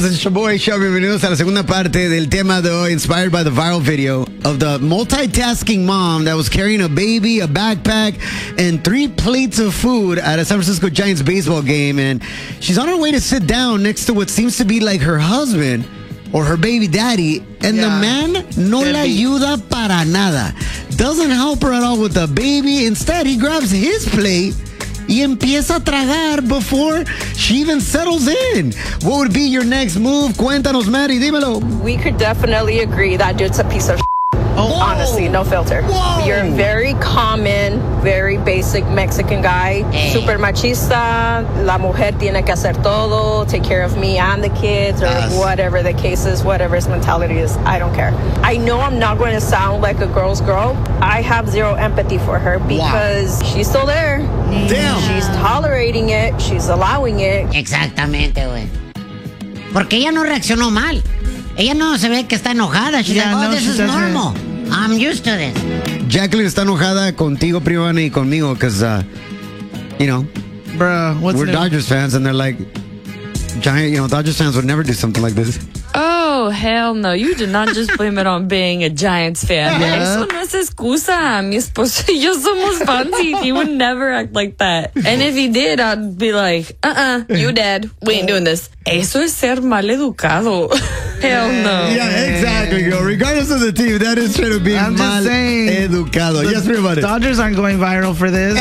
Regresamos en Shaboy Show. Bienvenidos a la segunda parte del tema de hoy, inspired by the viral video of the multitasking mom that was carrying a baby, a backpack, and 3 plates of food at a San Francisco Giants baseball game. And she's on her way to sit down next to what seems to be like her husband or her baby daddy. And the man no la ayuda para nada. Doesn't help her at all with the baby. Instead, he grabs his plate y empieza a tragar before she even settles in. What would be your next move? Cuéntanos, Maddie, dímelo. We could definitely agree that dude's a piece of shit. Honestly, no filter. Whoa. You're a very common, very basic Mexican guy. Super machista. La mujer tiene que hacer todo, take care of me and the kids, or whatever the case is, whatever his mentality is. I don't care. I know I'm not going to sound like a girl's girl. I have zero empathy for her because she's still there. Damn. She's tolerating it. She's allowing it. Exactamente, güey. Porque ella no reaccionó mal. Ella no se ve que está enojada. She's like, this is normal. I'm used to this. Jacqueline está enojada contigo, Privana, y conmigo, because, you know, bruh, we're Dodgers fans, and they're like, Dodgers fans would never do something like this. Oh, hell no. You did not just blame it on being a Giants fan. Eso no es excusa. Mi esposo y yo somos fans. He would never act like that. And if he did, I'd be like, you dead. We ain't doing this. Eso es ser mal educado. Hell no. Yeah, exactly, girl. Regardless of the team, that is trying to be I'm mal just saying, educado. Yes, everybody. Dodgers aren't going viral for this.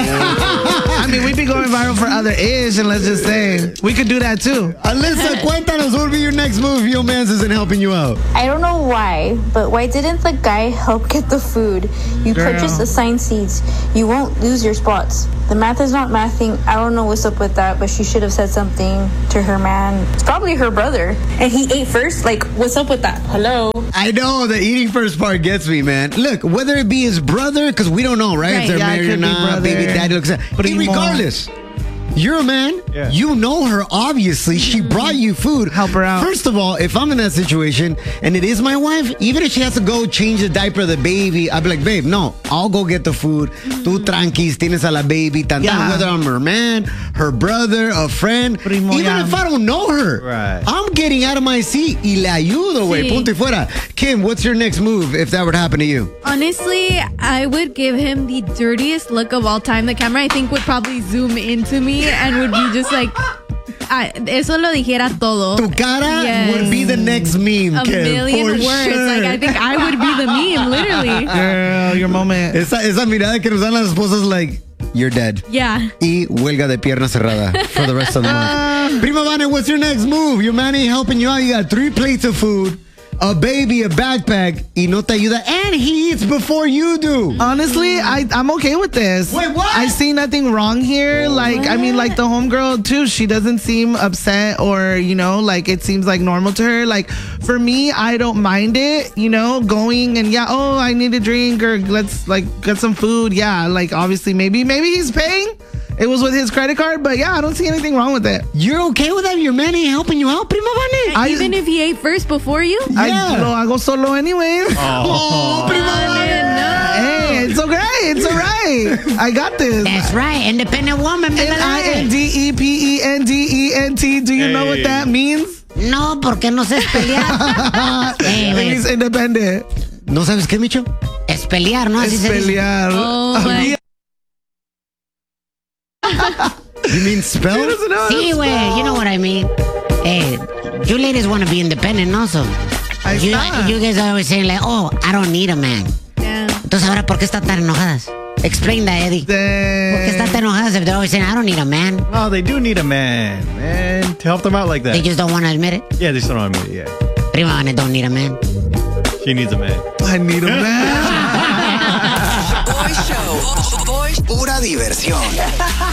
I mean, we'd be going viral for other ish, and let's just say, we could do that too. Alyssa, cuéntanos, what would be your next move if your man isn't helping you out? I don't know why, but why didn't the guy help get the food? You purchased assigned seats. You won't lose your spots. The math is not mathing. I don't know what's up with that, but she should have said something to her man. It's probably her brother. And he ate first? Like, what's up with that? Hello? I know the eating first part gets me, man. Look, whether it be his brother, because we don't know, right? If they're married or not, baby daddy looks at. But regardless, you're a man. Yeah. You know her, obviously. She brought you food. Help her out. First of all, if I'm in that situation and it is my wife, even if she has to go change the diaper of the baby, I'd be like, babe, no, I'll go get the food. Tú tranquis, tienes a la baby. Whether I'm her man, her brother, a friend, even if I don't know her, I'm getting out of my seat y le ayudo, güey. Punto y fuera. Kim, what's your next move if that would happen to you? Honestly, I would give him the dirtiest look of all time. The camera, I think, would probably zoom into me and would be just like, eso lo dijera todo. Tu cara would be the next meme, A Kim, million for words. sure. Like, I think I would be the meme, literally. Girl, your moment. Esa mirada que nos dan las esposas, like, you're dead. Yeah. Y huelga de pierna cerrada for the rest of the month. Prima Vane, what's your next move? Your man ain't helping you out. You got 3 plates of food, a baby, a backpack, y no te ayuda, and he eats before you do. Honestly, I'm okay with this. Wait, what? I see nothing wrong here. Like, I mean, like the homegirl too, she doesn't seem upset or, like it seems like normal to her. Like, for me, I don't mind it, going and I need a drink or let's like get some food. Yeah, like obviously maybe he's paying. It was with his credit card, but I don't see anything wrong with it. You're okay with that? Your man ain't helping you out, Prima Vane? Even if he ate first before you? I lo hago solo anyways. Oh, Prima Vane. Hey, it's okay. It's all right. I got this. That's right. Independent woman. Independent. Do you know what that means? No, porque no sé pelear. It means independent. ¿No sabes qué, Micho? Es pelear, ¿no? Así Es se dice. pelear. Oh, my. You mean spell? Sí, güey. You know what I mean. Hey, you ladies want to be independent also. You guys are always saying like, oh, I don't need a man. Yeah. Entonces, ahora, ¿por qué están tan enojadas? Explain that, Eddie. ¿Por qué están tan enojadas if they're always saying, I don't need a man? Oh, they do need a man, to help them out like that. They just don't want to admit it? Yeah, they just don't want to admit it, Prima Vane don't need a man. She needs a man. I need a man. Boy Show. Pura diversión.